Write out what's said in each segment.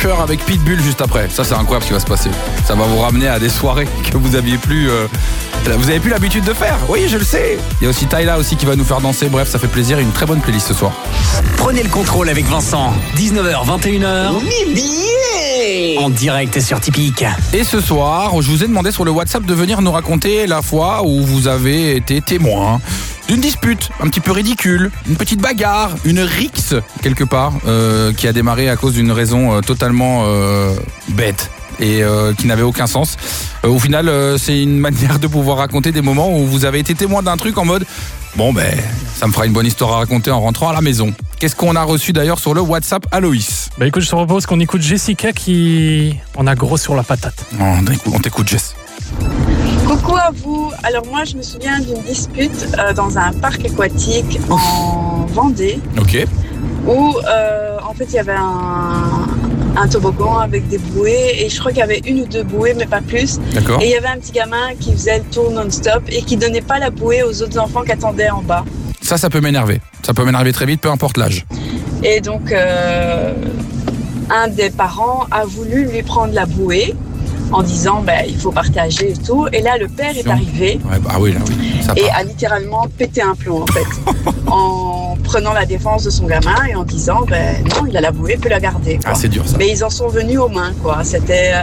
Usher avec Pitbull juste après. Ça, c'est incroyable ce qui va se passer. Ça va vous ramener à des soirées que vous aviez plus... vous avez plus l'habitude de faire. Oui, je le sais. Il y a aussi Tyla aussi qui va nous faire danser. Bref, ça fait plaisir. Une très bonne playlist ce soir. Prenez le contrôle avec Vincent. 19h, 21h. En direct sur Typique. Et ce soir, je vous ai demandé sur le WhatsApp de venir nous raconter la fois où vous avez été témoin d'une dispute un petit peu ridicule, une petite bagarre, une rixe quelque part, qui a démarré à cause d'une raison totalement bête et qui n'avait aucun sens. Au final, c'est une manière de pouvoir raconter des moments où vous avez été témoin d'un truc en mode bon ben, ça me fera une bonne histoire à raconter en rentrant à la maison. Qu'est-ce qu'on a reçu d'ailleurs sur le WhatsApp, Aloïs? Bah écoute, je te propose qu'on écoute Jessica qui en a gros sur la patate. On t'écoute, Jess. Coucou à vous. Alors moi je me souviens d'une dispute dans un parc aquatique en Vendée. Ok. Où en fait il y avait un toboggan avec des bouées et je crois qu'il y avait une ou deux bouées mais pas plus. D'accord. Et il y avait un petit gamin qui faisait le tour non-stop et qui donnait pas la bouée aux autres enfants qui attendaient en bas. Ça peut m'énerver. Ça peut m'énerver très vite, peu importe l'âge. Et donc un des parents a voulu lui prendre la bouée en disant il faut partager et tout. Et là le père est arrivé oui. et a littéralement pété un plomb en fait. En prenant la défense de son gamin et en disant non, il a la bouée, il peut la garder, quoi. Ah, c'est dur ça. Mais ils en sont venus aux mains, quoi. C'était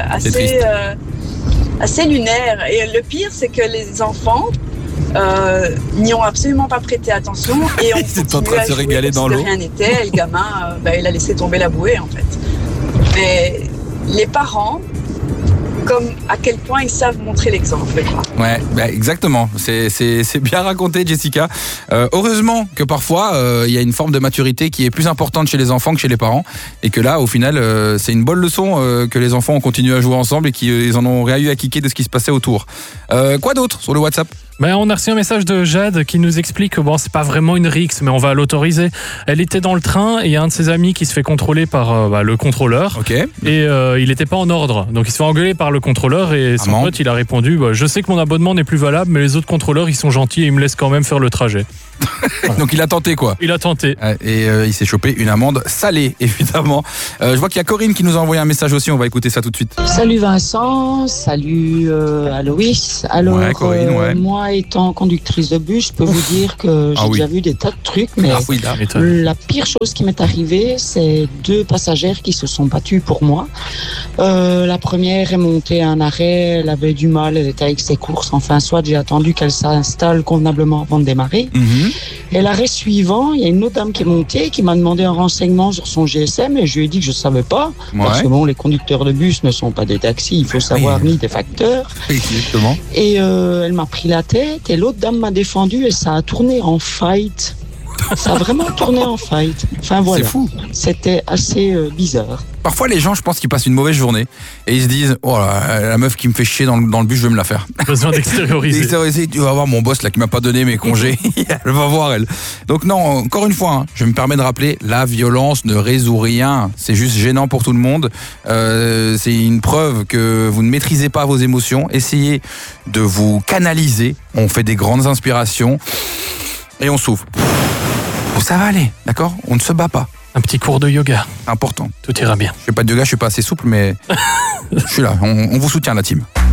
assez lunaire. Et le pire, c'est que les enfants n'y ont absolument pas prêté attention et ont Ils étaient en train de se régaler dans l'eau. Rien n'était. Et le gamin, il a laissé tomber la bouée en fait. Mais les parents, comme à quel point ils savent montrer l'exemple, quoi. Ouais, exactement. C'est bien raconté, Jessica. Heureusement que parfois il y a une forme de maturité qui est plus importante chez les enfants que chez les parents, et que là, au final, c'est une bonne leçon que les enfants ont continué à jouer ensemble et qu'ils en ont rien eu à kicker de ce qui se passait autour. Quoi d'autre sur le WhatsApp? On a reçu un message de Jade qui nous explique que c'est pas vraiment une rixe, mais on va l'autoriser. Elle était dans le train et il y a un de ses amis qui se fait contrôler par le contrôleur. Ok. Et il était pas en ordre. Donc il se fait engueuler par le contrôleur et son pote, il a répondu je sais que mon abonnement n'est plus valable, mais les autres contrôleurs, ils sont gentils et ils me laissent quand même faire le trajet. Voilà. Donc il a tenté, quoi. Il a tenté. Et il s'est chopé une amende salée, évidemment. Je vois qu'il y a Corinne qui nous a envoyé un message aussi, on va écouter ça tout de suite. Salut Vincent, salut Aloïs. Alors ouais, Corinne, moi étant conductrice de bus, je peux vous dire que j'ai déjà vu des tas de trucs, mais la pire chose qui m'est arrivée, c'est 2 passagères qui se sont battues pour moi. La première est montée à un arrêt, elle avait du mal, elle était avec ses courses, enfin soit j'ai attendu qu'elle s'installe convenablement avant de démarrer. Et l'arrêt suivant, il y a une autre dame qui est montée, qui m'a demandé un renseignement sur son GSM et je lui ai dit que je ne savais pas, parce que les conducteurs de bus ne sont pas des taxis, il faut savoir, ni des facteurs. Exactement. Et elle m'a pris la tête et l'autre dame m'a défendu et ça a tourné en fight. Ça a vraiment tourné en fight. Enfin voilà, c'est fou. C'était assez bizarre. Parfois les gens, je pense qu'ils passent une mauvaise journée et ils se disent la meuf qui me fait chier dans le bus, je vais me la faire. Besoin d'extérioriser. Tu vas voir mon boss là qui m'a pas donné mes congés. Elle va voir elle. Donc non, encore une fois, je me permets de rappeler, la violence ne résout rien. C'est juste gênant pour tout le monde. C'est une preuve que vous ne maîtrisez pas vos émotions. Essayez de vous canaliser. On fait des grandes inspirations et on souffle. Ça va aller, d'accord? On ne se bat pas. Un petit cours de yoga. Important. Tout ira bien. Je fais pas de yoga, je suis pas assez souple, mais je suis là. On vous soutient, la team.